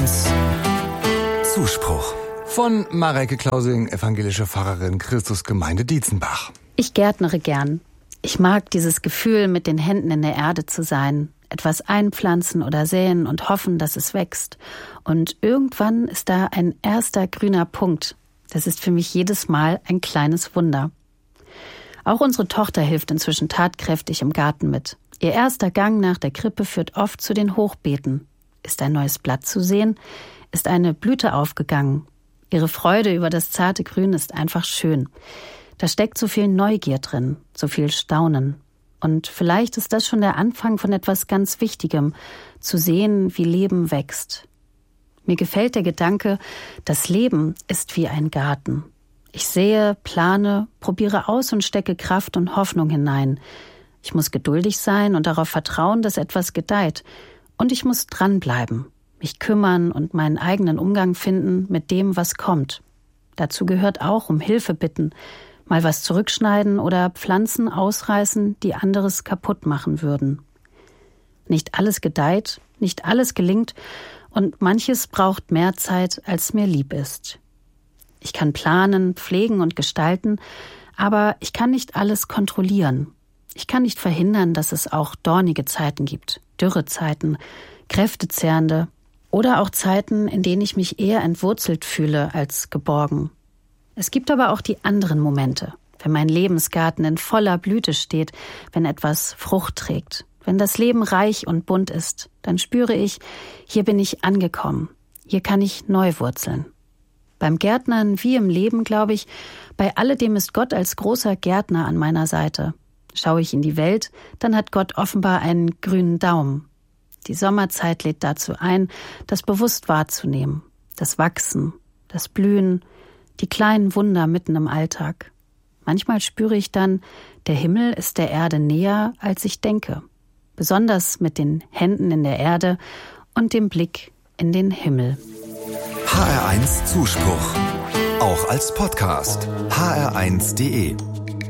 HR1 Zuspruch von Mareike Klausing, evangelische Pfarrerin, Christusgemeinde Dietzenbach. Ich gärtnere gern. Ich mag dieses Gefühl, mit den Händen in der Erde zu sein, etwas einpflanzen oder säen und hoffen, dass es wächst. Und irgendwann ist da ein erster grüner Punkt. Das ist für mich jedes Mal ein kleines Wunder. Auch unsere Tochter hilft inzwischen tatkräftig im Garten mit. Ihr erster Gang nach der Krippe führt oft zu den Hochbeeten. Ist ein neues Blatt zu sehen? Ist eine Blüte aufgegangen? Ihre Freude über das zarte Grün ist einfach schön. Da steckt so viel Neugier drin, so viel Staunen. Und vielleicht ist das schon der Anfang von etwas ganz Wichtigem, zu sehen, wie Leben wächst. Mir gefällt der Gedanke, das Leben ist wie ein Garten. Ich sähe, plane, probiere aus und stecke Kraft und Hoffnung hinein. Ich muss geduldig sein und darauf vertrauen, dass etwas gedeiht. Und ich muss dranbleiben, mich kümmern und meinen eigenen Umgang finden mit dem, was kommt. Dazu gehört auch um Hilfe bitten, mal was zurückschneiden oder Pflanzen ausreißen, die anderes kaputt machen würden. Nicht alles gedeiht, nicht alles gelingt und manches braucht mehr Zeit, als mir lieb ist. Ich kann planen, pflegen und gestalten, aber ich kann nicht alles kontrollieren. Ich kann nicht verhindern, dass es auch dornige Zeiten gibt, Dürrezeiten, kräftezehrende oder auch Zeiten, in denen ich mich eher entwurzelt fühle als geborgen. Es gibt aber auch die anderen Momente, wenn mein Lebensgarten in voller Blüte steht, wenn etwas Frucht trägt, wenn das Leben reich und bunt ist, dann spüre ich, hier bin ich angekommen, hier kann ich neu wurzeln. Beim Gärtnern wie im Leben, glaube ich, bei alledem ist Gott als großer Gärtner an meiner Seite. Schaue ich in die Welt, dann hat Gott offenbar einen grünen Daumen. Die Sommerzeit lädt dazu ein, das bewusst wahrzunehmen, das Wachsen, das Blühen, die kleinen Wunder mitten im Alltag. Manchmal spüre ich dann, der Himmel ist der Erde näher, als ich denke. Besonders mit den Händen in der Erde und dem Blick in den Himmel. HR1 Zuspruch. Auch als Podcast. hr1.de